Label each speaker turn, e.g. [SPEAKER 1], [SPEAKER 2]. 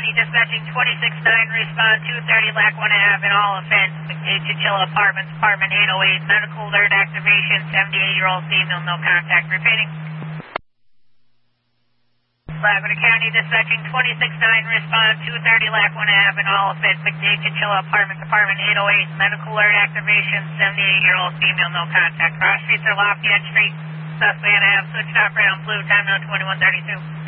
[SPEAKER 1] County dispatching 269, respond 230 Lac 1 Ave in all offense. Chinchilla Apartments, apartment 808, medical alert activation, 78-year-old female, no contact. Repeating. Laguna County dispatching 269, respond 230 Lac 1 Ave in all offense. Chinchilla Apartments, apartment 808, medical alert activation, 78-year-old female, no contact. Cross streets are Lafayette Street. Susquehanna Ave, switched operator on blue, time now 2132.